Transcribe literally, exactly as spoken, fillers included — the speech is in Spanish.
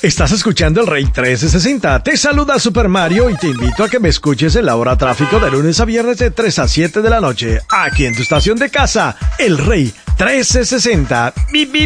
Estás escuchando el Rey trescientos sesenta. Te saluda Super Mario y te invito a que me escuches en la hora tráfico de lunes a viernes de tres a siete de la noche. Aquí en tu estación de casa, el Rey trescientos sesenta. Bip, bip.